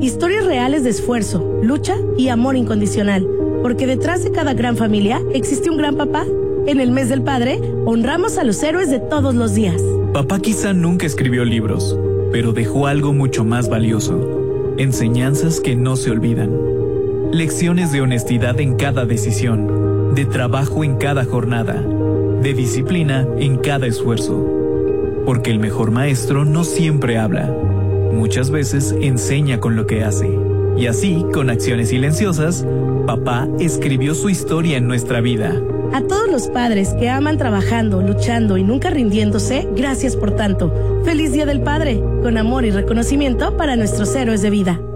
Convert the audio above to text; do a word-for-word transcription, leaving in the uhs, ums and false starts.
Historias reales de esfuerzo, lucha y amor incondicional. Porque detrás de cada gran familia existe un gran papá. En el mes del padre, honramos a los héroes de todos los días. Papá quizá nunca escribió libros, pero dejó algo mucho más valioso. Enseñanzas que no se olvidan. Lecciones de honestidad en cada decisión, de trabajo en cada jornada, de disciplina en cada esfuerzo. Porque el mejor maestro no siempre habla. Muchas veces enseña con lo que hace. Y así, con acciones silenciosas, papá escribió su historia en nuestra vida. A todos los padres que aman trabajando, luchando y nunca rindiéndose, gracias por tanto. ¡Feliz Día del Padre! Con amor y reconocimiento para nuestros héroes de vida.